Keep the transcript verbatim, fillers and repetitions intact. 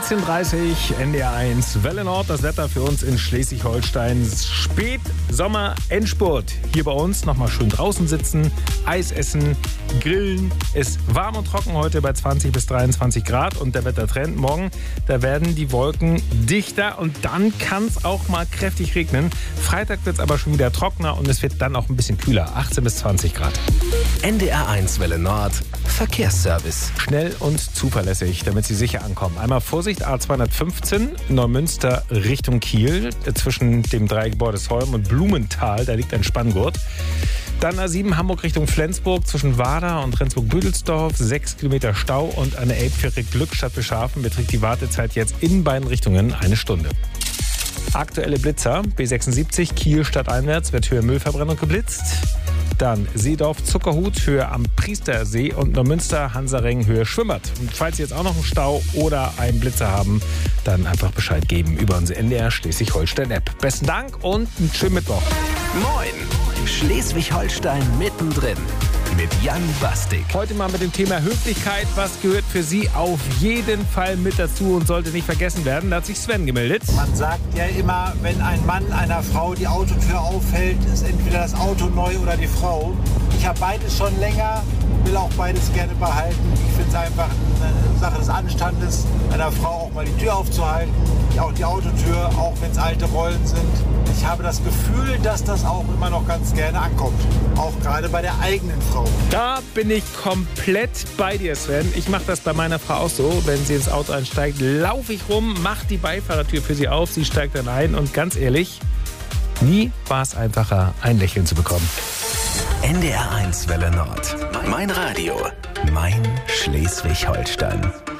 dreizehn Uhr dreißig, N D R eins, Welle Nord, das Wetter für uns in Schleswig-Holstein. Spätsommer-Endspurt. Hier bei uns nochmal schön draußen sitzen, Eis essen, grillen. Ist warm und trocken heute bei zwanzig bis dreiundzwanzig Grad und der Wettertrend morgen, da werden die Wolken dichter und dann kann es auch mal kräftig regnen. Freitag wird es aber schon wieder trockener und es wird dann auch ein bisschen kühler, achtzehn bis zwanzig Grad. N D R eins Welle Nord, Verkehrsservice. Schnell und zuverlässig, damit Sie sicher ankommen. Einmal Vorsicht, A zweihundertfünfzehn, Neumünster Richtung Kiel, zwischen dem Dreieck Bordesholm und Blumenthal, da liegt ein Spanngurt. Dann A sieben Hamburg Richtung Flensburg, zwischen Wader und Rendsburg-Büdelsdorf, sechs Kilometer Stau und eine Elbfähre Glückstadt-Beschafen beträgt die Wartezeit jetzt in beiden Richtungen eine Stunde. Aktuelle Blitzer, B sechsundsiebzig, Kiel stadteinwärts, wird Höhe Müllverbrennung geblitzt. Dann Seedorf, Zuckerhut, Höhe am Priestersee und Neumünster, Hansaring, Höhe Schwimmbad. Und falls Sie jetzt auch noch einen Stau oder einen Blitzer haben, dann einfach Bescheid geben über unsere N D R Schleswig-Holstein-App. Besten Dank und einen schönen Mittwoch. Moin, Schleswig-Holstein mittendrin mit Jan Bastik. Heute mal mit dem Thema Höflichkeit. Was gehört für Sie auf jeden Fall mit dazu und sollte nicht vergessen werden? Da hat sich Sven gemeldet. Man sagt ja immer, wenn ein Mann einer Frau die Autotür aufhält, ist entweder das Auto neu oder die Frau. Ich habe beides schon länger, will auch beides gerne behalten. Ich finde es einfach eine Sache des Anstandes, einer Frau auch mal die Tür aufzuhalten, auch die Autotür, auch wenn es alte Rollen sind. Ich habe das Gefühl, dass das auch immer noch ganz gerne ankommt, auch gerade bei der eigenen Frau. Da bin ich komplett bei dir, Sven. Ich mache das bei meiner Frau auch so. Wenn sie ins Auto einsteigt, laufe ich rum, mache die Beifahrertür für sie auf, sie steigt dann ein und ganz ehrlich, nie war es einfacher, ein Lächeln zu bekommen. N D R eins Welle Nord. Mein Radio. Mein Schleswig-Holstein.